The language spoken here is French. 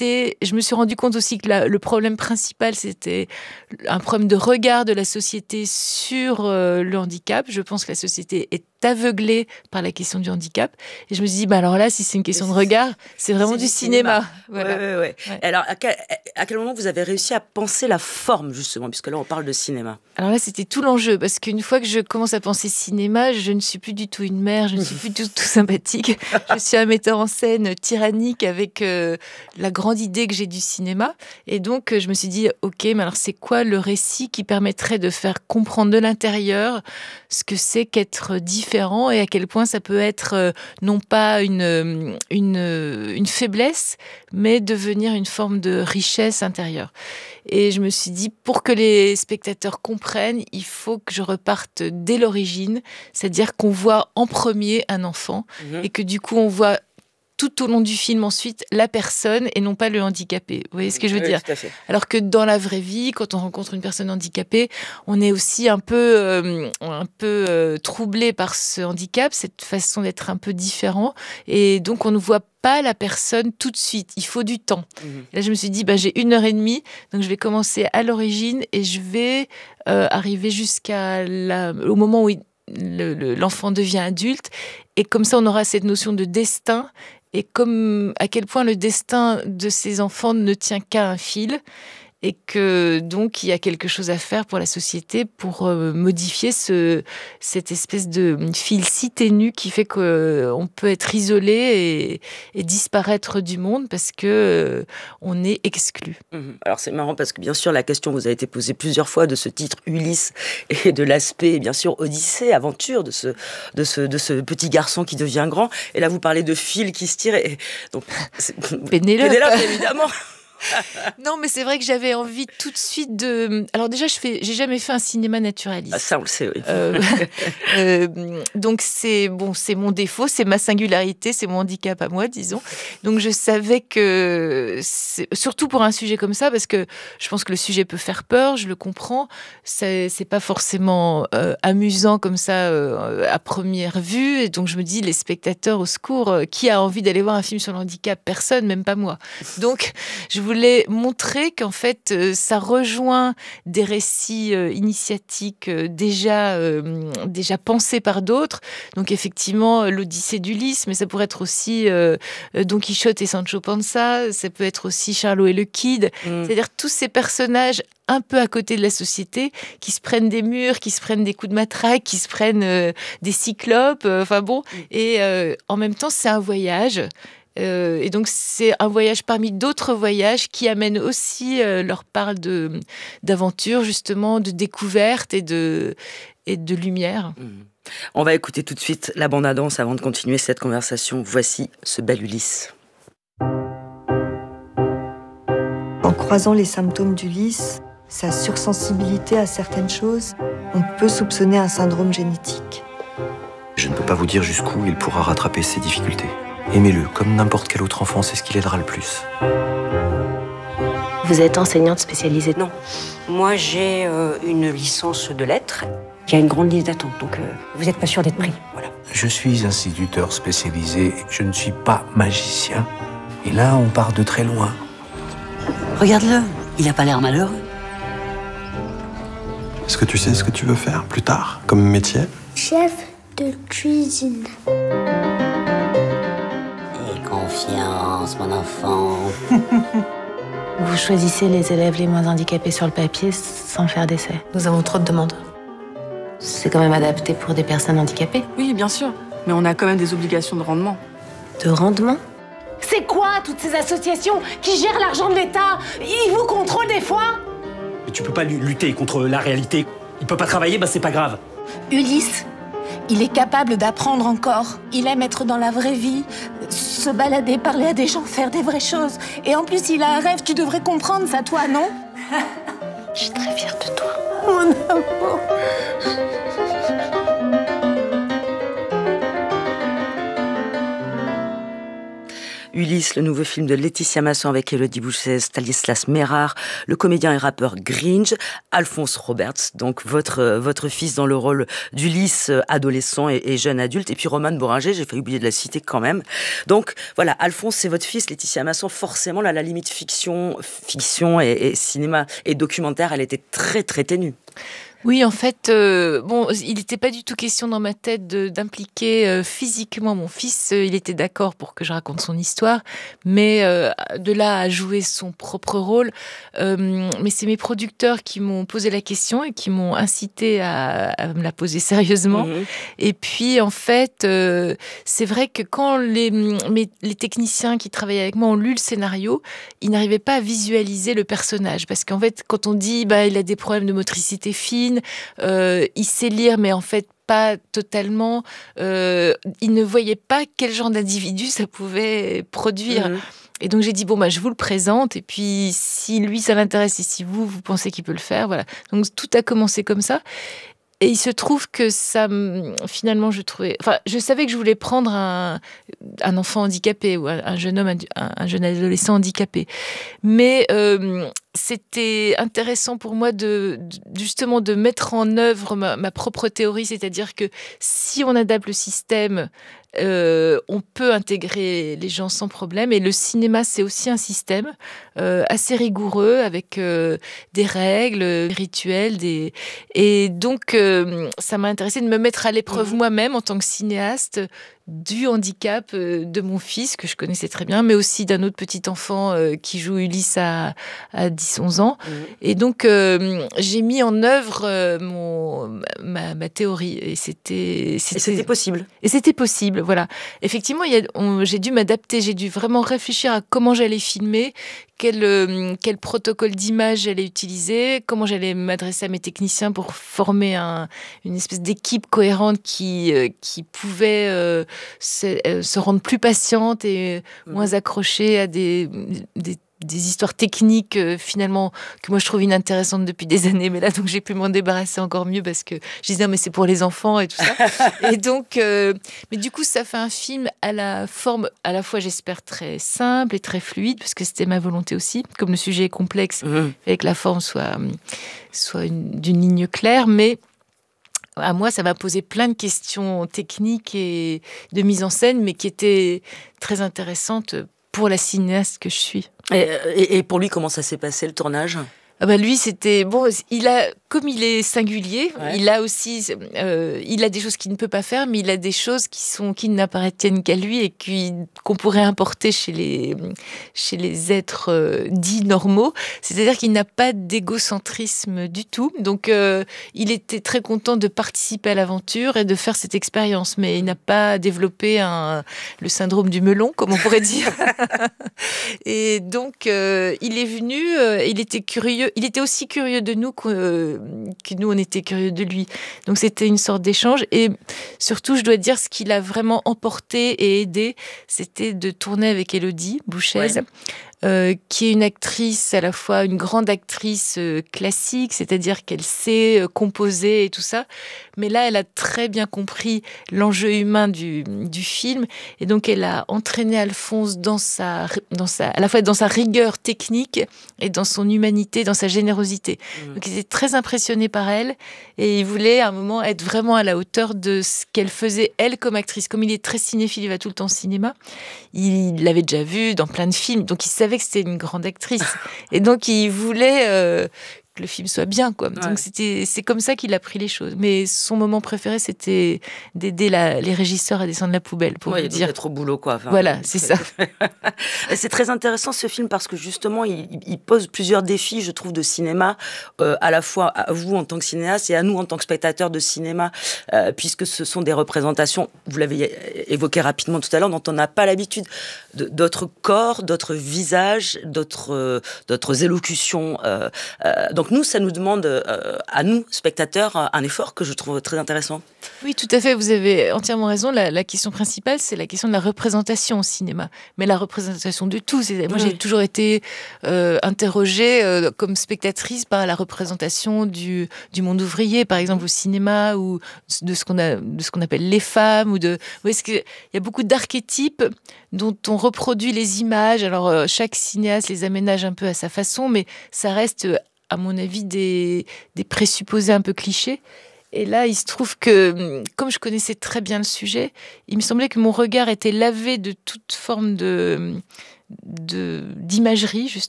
société, je me suis rendu compte aussi que le problème principal, c'était un problème de regard de la société sur le handicap. Je pense que la société est aveuglée par la question du handicap. Et je me suis dit, alors là, si c'est une question de regard, c'est vraiment du cinéma. Voilà. Ouais. Alors, à quel moment vous avez réussi à penser la forme, justement, puisque là, on parle de cinéma? Alors là, c'était tout l'enjeu, parce qu'une fois que je commence à penser cinéma, je ne suis plus du tout une mère, je ne suis plus du tout sympathique. Je suis un metteur en scène tyrannique avec la grande idée que j'ai du cinéma. Et donc, je me suis dit, ok, mais alors c'est quoi le récit qui permettrait de faire comprendre de l'intérieur ce que c'est qu'être différent et à quel point ça peut être non pas une faiblesse, mais devenir une forme de richesse intérieure. Et je me suis dit, pour que les spectateurs comprennent, il faut que je reparte dès l'origine, c'est-à-dire qu'on voit en premier un enfant et que du coup on voit tout au long du film ensuite la personne et non pas le handicapé. Vous voyez ce que je veux dire? Tout à fait. Alors que dans la vraie vie, quand on rencontre une personne handicapée, on est aussi un peu troublé par ce handicap, cette façon d'être un peu différent. Et donc on ne voit pas la personne tout de suite. Il faut du temps. Là, je me suis dit, j'ai 1h30, donc je vais commencer à l'origine et je vais arriver au moment où l'enfant devient adulte. Et comme ça, on aura cette notion de destin. Et comme à quel point le destin de ces enfants ne tient qu'à un fil et que donc il y a quelque chose à faire pour la société pour modifier cette espèce de fil si ténu qui fait qu'on peut être isolé et disparaître du monde parce que on est exclu. Alors c'est marrant parce que bien sûr la question vous a été posée plusieurs fois de ce titre Ulysse et de l'aspect bien sûr Odyssée, aventure de ce petit garçon qui devient grand. Et là vous parlez de fil qui se tire et donc Pénélope évidemment. Non, mais c'est vrai que j'avais envie tout de suite de... Alors déjà, j'ai jamais fait un cinéma naturaliste. Ça, on le sait, oui. Donc c'est mon défaut, c'est ma singularité, c'est mon handicap à moi, disons. Donc je savais que, surtout pour un sujet comme ça, parce que je pense que le sujet peut faire peur, je le comprends. C'est pas forcément amusant comme ça à première vue. Et donc je me dis, les spectateurs au secours, qui a envie d'aller voir un film sur le handicap? Personne, même pas moi. Donc je voulais montrer qu'en fait, ça rejoint des récits initiatiques déjà pensés par d'autres. Donc effectivement, l'Odyssée d'Ulysse, mais ça pourrait être aussi Don Quichotte et Sancho Panza, ça peut être aussi Charlot et le Kid. C'est-à-dire tous ces personnages un peu à côté de la société, qui se prennent des murs, qui se prennent des coups de matraque, qui se prennent des cyclopes, et en même temps, c'est un voyage. Et donc c'est un voyage parmi d'autres voyages qui amènent aussi leur part d'aventure, justement, de découverte et de lumière. On va écouter tout de suite la bande-annonce avant de continuer cette conversation. Voici ce bel Ulysse. En croisant les symptômes d'Ulysse, sa sursensibilité à certaines choses, on peut soupçonner un syndrome génétique. Je ne peux pas vous dire jusqu'où il pourra rattraper ses difficultés. Aimez-le, comme n'importe quel autre enfant, c'est ce qui l'aidera le plus. Vous êtes enseignante spécialisée? Non. Moi, j'ai une licence de lettres. Il y a une grande liste d'attente, donc vous n'êtes pas sûr d'être pris. Voilà. Je suis instituteur spécialisé, je ne suis pas magicien. Et là, on part de très loin. Regarde-le, il n'a pas l'air malheureux. Est-ce que tu sais ce que tu veux faire plus tard, comme métier? Chef de cuisine. Confiance, mon enfant. Vous choisissez les élèves les moins handicapés sur le papier sans faire d'essai. Nous avons trop de demandes. C'est quand même adapté pour des personnes handicapées. Oui, bien sûr. Mais on a quand même des obligations de rendement. De rendement? C'est quoi toutes ces associations qui gèrent l'argent de l'État? Ils vous contrôlent des fois? Mais tu peux pas lutter contre la réalité. Il peut pas travailler, c'est pas grave. Ulysse, il est capable d'apprendre encore. Il aime être dans la vraie vie, se balader, parler à des gens, faire des vraies choses. Et en plus, il a un rêve, tu devrais comprendre ça, toi, non? Je suis très fière de toi. Mon amour. Ulysse, le nouveau film de Laetitia Masson avec Élodie Bouchez, Stanislas Mérard, le comédien et rappeur Gringe, Alphonse Roberts, donc votre fils dans le rôle d'Ulysse, adolescent et jeune adulte, et puis Romane Bohringer, j'ai failli oublier de la citer quand même. Donc voilà, Alphonse, c'est votre fils, Laetitia Masson, forcément, là, à la limite fiction et cinéma et documentaire, elle était très très ténue. Oui, en fait, il n'était pas du tout question dans ma tête d'impliquer physiquement mon fils. Il était d'accord pour que je raconte son histoire, mais de là à jouer son propre rôle. Mais c'est mes producteurs qui m'ont posé la question et qui m'ont incité à me la poser sérieusement. Mmh. Et puis, en fait, c'est vrai que quand les techniciens qui travaillaient avec moi ont lu le scénario, ils n'arrivaient pas à visualiser le personnage. Parce qu'en fait, quand on dit il a des problèmes de motricité fine, il sait lire, mais en fait pas totalement. Il ne voyait pas quel genre d'individu ça pouvait produire. Mmh. Et donc j'ai dit je vous le présente, et puis si lui ça l'intéresse et si vous pensez qu'il peut le faire, voilà. Donc tout a commencé comme ça. Et il se trouve que ça, finalement, je savais que je voulais prendre un enfant handicapé ou un jeune homme, un jeune adolescent handicapé. Mais c'était intéressant pour moi justement de mettre en œuvre ma propre théorie, c'est-à-dire que si on adapte le système, on peut intégrer les gens sans problème. Et le cinéma, c'est aussi un système assez rigoureux avec des règles, des rituels. Et donc, ça m'a intéressée de me mettre à l'épreuve moi-même en tant que cinéaste du handicap de mon fils, que je connaissais très bien, mais aussi d'un autre petit enfant qui joue Ulysse à 10-11 ans. Mmh. Et donc, j'ai mis en œuvre ma théorie. Et c'était possible. Et c'était possible, voilà. Effectivement, j'ai dû m'adapter, j'ai dû vraiment réfléchir à comment j'allais filmer, quel protocole d'image j'allais utiliser, comment j'allais m'adresser à mes techniciens pour former une espèce d'équipe cohérente qui pouvait se rendre plus patiente et moins accrochée à des histoires techniques finalement que moi je trouve inintéressantes depuis des années, mais là donc j'ai pu m'en débarrasser encore mieux parce que je disais mais c'est pour les enfants et tout ça. Et donc mais du coup ça fait un film à la forme à la fois j'espère très simple et très fluide, parce que c'était ma volonté aussi, comme le sujet est complexe, et que la forme soit d'une ligne claire, mais à moi, ça m'a posé plein de questions techniques et de mise en scène, mais qui étaient très intéressantes pour la cinéaste que je suis. Et pour lui, comment ça s'est passé, le tournage ? Lui, c'était comme il est singulier, il a aussi, il a des choses qu'il ne peut pas faire, mais il a des choses qui n'appartiennent qu'à lui et qu'on pourrait importer chez les êtres dits normaux. C'est-à-dire qu'il n'a pas d'égocentrisme du tout. Donc, il était très content de participer à l'aventure et de faire cette expérience, mais il n'a pas développé le syndrome du melon, comme on pourrait dire. Et donc, il est venu, il était curieux. Il était aussi curieux de nous que nous, on était curieux de lui. Donc, c'était une sorte d'échange. Et surtout, je dois dire, ce qui l'a vraiment emporté et aidé, c'était de tourner avec Élodie Bouchez, qui est une actrice, à la fois une grande actrice classique, c'est-à-dire qu'elle sait composer et tout ça. Mais là, elle a très bien compris l'enjeu humain du film. Et donc, elle a entraîné Alphonse à la fois dans sa rigueur technique et dans son humanité, dans sa générosité. Donc, il était très impressionné par elle. Et il voulait, à un moment, être vraiment à la hauteur de ce qu'elle faisait, elle, comme actrice. Comme il est très cinéphile, il va tout le temps au cinéma. Il l'avait déjà vue dans plein de films. Donc, il savait que c'était une grande actrice. Et donc, il voulait que le film soit bien, quoi. Donc, c'est comme ça qu'il a pris les choses. Mais son moment préféré, c'était d'aider les régisseurs à descendre la poubelle, pour vous dire. D'être au boulot, quoi. Enfin, voilà, c'est ça. C'est très intéressant, ce film, parce que justement, il pose plusieurs défis, je trouve, de cinéma, à la fois à vous en tant que cinéaste et à nous en tant que spectateurs de cinéma, puisque ce sont des représentations, vous l'avez évoqué rapidement tout à l'heure, dont on n'a pas l'habitude, d'autres corps, d'autres visages, d'autres élocutions. Donc Donc nous, ça nous demande, à nous, spectateurs, un effort que je trouve très intéressant. Oui, tout à fait, vous avez entièrement raison. La question principale, c'est la question de la représentation au cinéma. Mais la représentation de tout. Moi, j'ai toujours été interrogée comme spectatrice par la représentation du monde ouvrier, par exemple, au cinéma, ou de ce qu'on appelle les femmes. Est-ce qu'il y a beaucoup d'archétypes dont on reproduit les images. Alors, chaque cinéaste les aménage un peu à sa façon, mais ça reste, à mon avis, des présupposés un peu clichés. Et là, il se trouve que, comme je connaissais très bien le sujet, il me semblait que mon regard était lavé de toute forme d'imagerie, justement.